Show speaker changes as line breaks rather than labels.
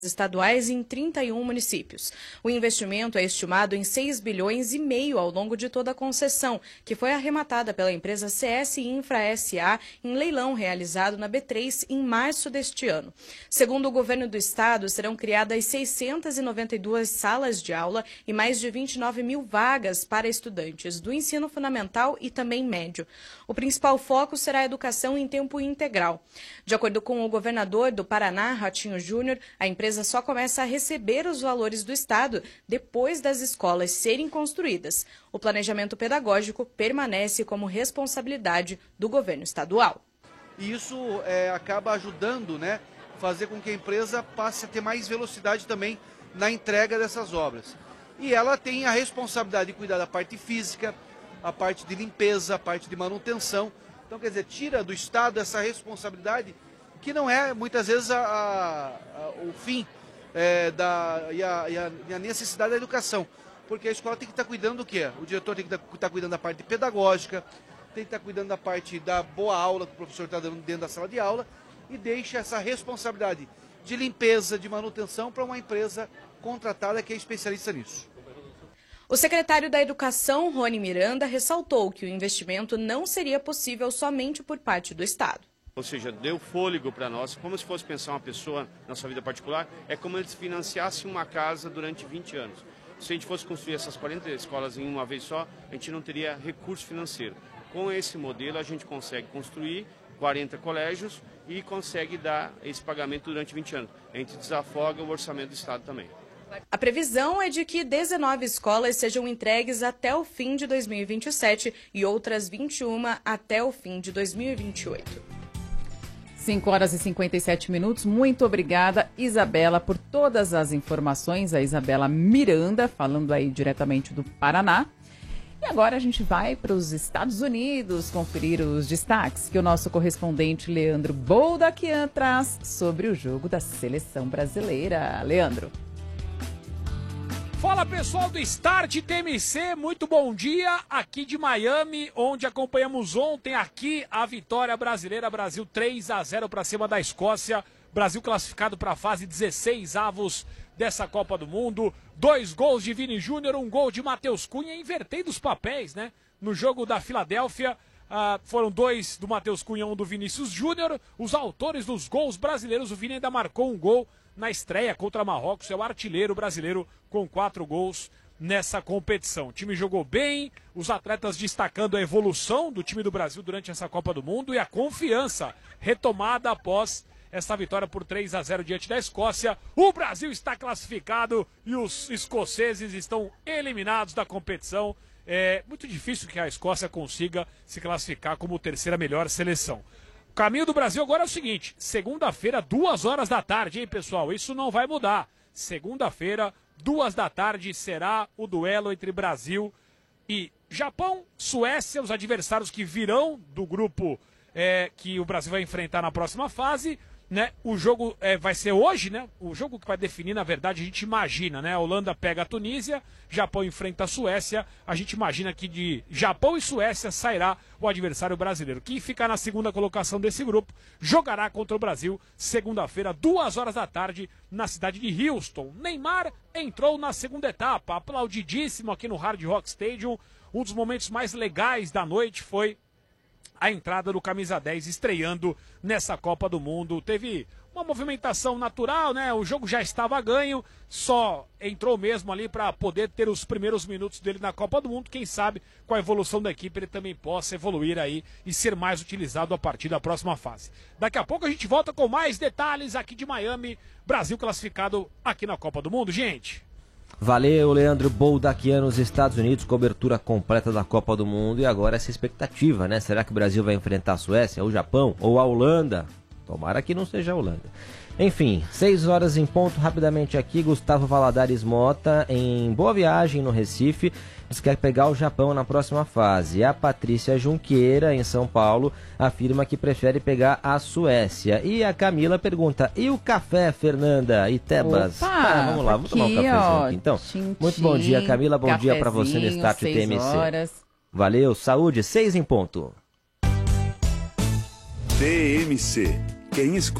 estaduais em 31 municípios. O investimento é estimado em 6 bilhões e meio ao longo de toda a concessão, que foi arrematada pela empresa CS Infra SA em leilão realizado na B3 em março deste ano. Segundo o governo do estado, serão criadas 692 salas de aula e mais de 29 mil vagas para estudantes do ensino fundamental e também médio. O principal foco será a educação em tempo integral. De acordo com o governador do Paraná, Ratinho Júnior, a empresa só começa a receber os valores do Estado depois das escolas serem construídas. O planejamento pedagógico permanece como responsabilidade do governo estadual.
E isso acaba ajudando, fazer com que a empresa passe a ter mais velocidade também na entrega dessas obras. E ela tem a responsabilidade de cuidar da parte física, a parte de limpeza, a parte de manutenção. Então, quer dizer, tira do Estado essa responsabilidade que não é, muitas vezes, o fim e a necessidade da educação. Porque a escola tem que estar cuidando do quê? O diretor tem que estar cuidando da parte pedagógica, tem que estar cuidando da parte da boa aula que o professor está dando dentro da sala de aula e deixa essa responsabilidade de limpeza, de manutenção para uma empresa contratada que é especialista nisso.
O secretário da Educação, Rony Miranda, ressaltou que o investimento não seria possível somente por parte do Estado.
Ou seja, deu fôlego para nós, como se fosse pensar uma pessoa na sua vida particular, é como eles financiassem uma casa durante 20 anos. Se a gente fosse construir essas 40 escolas em uma vez só, a gente não teria recurso financeiro. Com esse modelo, a gente consegue construir 40 colégios e consegue dar esse pagamento durante 20 anos. A gente desafoga o orçamento do Estado também.
A previsão é de que 19 escolas sejam entregues até o fim de 2027 e outras 21 até o fim de 2028.
5 horas e 57 minutos. Muito obrigada, Isabela, por todas as informações. A Isabela Miranda, falando aí diretamente do Paraná. E agora a gente vai para os Estados Unidos conferir os destaques que o nosso correspondente Leandro Boldaquian traz sobre o jogo da seleção brasileira. Leandro.
Fala pessoal do Start TMC, muito bom dia aqui de Miami, onde acompanhamos ontem aqui a vitória brasileira, Brasil 3-0 para cima da Escócia, Brasil classificado para a fase 16avos dessa Copa do Mundo, 2 gols de Vini Júnior, 1 gol de Matheus Cunha, invertendo os papéis, no jogo da Filadélfia. Foram 2 do Matheus Cunha, 1 do Vinícius Júnior, os autores dos gols brasileiros. O Vini ainda marcou 1 gol na estreia contra Marrocos, é o artilheiro brasileiro com 4 gols nessa competição. O time jogou bem, os atletas destacando a evolução do time do Brasil durante essa Copa do Mundo e a confiança retomada após essa vitória por 3-0 diante da Escócia. O Brasil está classificado e os escoceses estão eliminados da competição. É muito difícil que a Escócia consiga se classificar como terceira melhor seleção. O caminho do Brasil agora é o seguinte: segunda-feira, 2 horas da tarde, hein, pessoal? Isso não vai mudar. Segunda-feira, 2 da tarde, será o duelo entre Brasil e Japão, Suécia, os adversários que virão do grupo que o Brasil vai enfrentar na próxima fase. O jogo vai ser hoje, O jogo que vai definir, na verdade, a gente imagina, A Holanda pega a Tunísia, Japão enfrenta a Suécia. A gente imagina que de Japão e Suécia sairá o adversário brasileiro. Quem ficar na segunda colocação desse grupo jogará contra o Brasil segunda-feira, 2 horas da tarde, na cidade de Houston. Neymar entrou na segunda etapa, aplaudidíssimo aqui no Hard Rock Stadium. Um dos momentos mais legais da noite foi a entrada do camisa 10 estreando nessa Copa do Mundo. Teve uma movimentação natural, O jogo já estava ganho, só entrou mesmo ali para poder ter os primeiros minutos dele na Copa do Mundo. Quem sabe, com a evolução da equipe, ele também possa evoluir aí e ser mais utilizado a partir da próxima fase. Daqui a pouco a gente volta com mais detalhes aqui de Miami. Brasil classificado aqui na Copa do Mundo, gente.
Valeu, Leandro Boldaquian, nos Estados Unidos, cobertura completa da Copa do Mundo. E agora essa expectativa, Será que o Brasil vai enfrentar a Suécia, ou o Japão, ou a Holanda? Tomara que não seja a Holanda. Enfim, 6 horas em ponto, rapidamente aqui, Gustavo Valadares Mota, em Boa Viagem, no Recife, diz que quer pegar o Japão na próxima fase. A Patrícia Junqueira, em São Paulo, afirma que prefere pegar a Suécia. E a Camila pergunta, e o café, Fernanda e Tebas? Vamos lá, vamos tomar um cafezinho aqui, então. Muito bom dia, Camila, bom dia para você no Start TMC.
Horas.
Valeu, saúde, 6 em ponto.
TMC, quem escuta